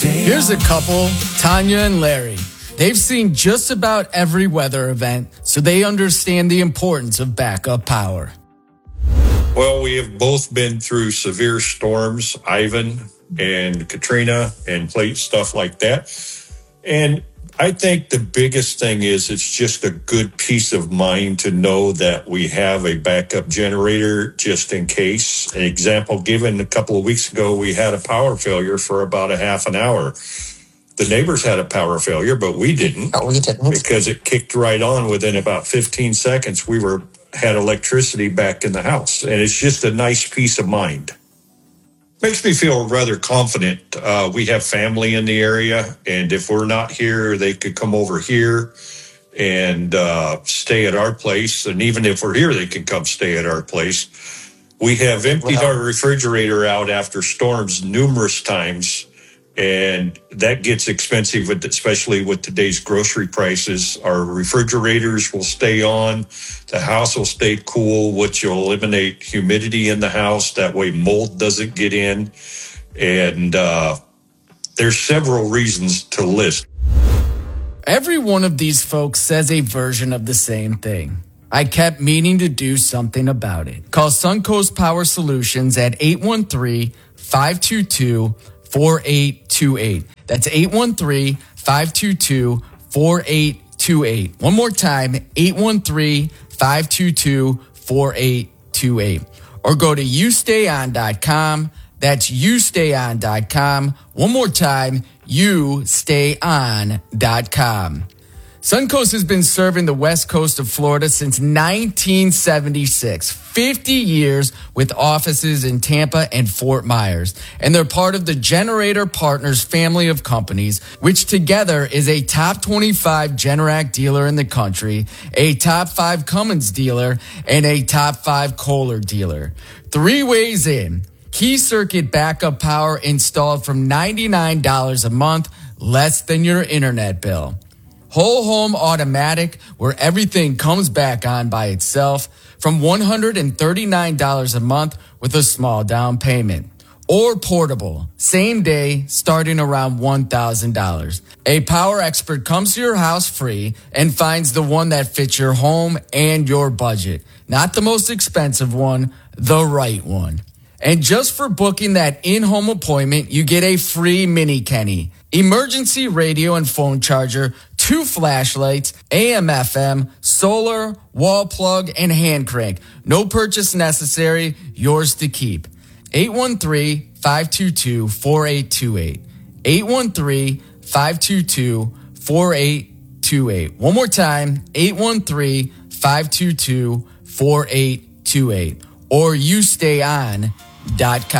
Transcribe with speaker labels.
Speaker 1: Here's a couple, Tanya and Larry. They've seen just about every weather event, so they understand the importance of backup power.
Speaker 2: Well, we have both been through severe storms, Ivan and Katrina and plate stuff like that. And I think the biggest thing is it's just a good peace of mind to know that we have a backup generator just in case. An example given a couple of weeks ago, we had a power failure for about a half an hour. The neighbors had a power failure, but we didn't.
Speaker 3: Oh, we didn't.
Speaker 2: Because it kicked right on within about 15 seconds. We had electricity back in the house. And it's just a nice peace of mind. Makes me feel rather confident. We have family in the area, and if we're not here, they could come over here and stay at our place. And even if we're here, they can come stay at our place. We have emptied our refrigerator out after storms numerous times, and that gets expensive, especially with today's grocery prices. Our refrigerators will stay on. The house will stay cool, which will eliminate humidity in the house. That way mold doesn't get in. And there's several reasons to list.
Speaker 1: Every one of these folks says a version of the same thing. I kept meaning to do something about it. Call Suncoast Power Solutions at 813-522-4828. That's 813-522-4828. One more time, 813-522-4828. Or go to youstayon.com. That's youstayon.com. One more time, youstayon.com. Suncoast has been serving the west coast of Florida since 1976, 50 years with offices in Tampa and Fort Myers. And they're part of the Generator Partners family of companies, which together is a top 25 Generac dealer in the country, a top 5 Cummins dealer, and a top 5 Kohler dealer. 3 ways in. Key circuit backup power installed from $99 a month, less than your internet bill. Whole home automatic, where everything comes back on by itself, from $139 a month with a small down payment. Or portable, same day, starting around $1,000. A power expert comes to your house free and finds the one that fits your home and your budget. Not the most expensive one, the right one. And just for booking that in-home appointment, you get a free Mini Kenny, emergency radio and phone charger, 2 flashlights, AM/FM, solar, wall plug, and hand crank. No purchase necessary, yours to keep. 813-522-4828. 813-522-4828. One more time, 813-522-4828. Or youstayon.com.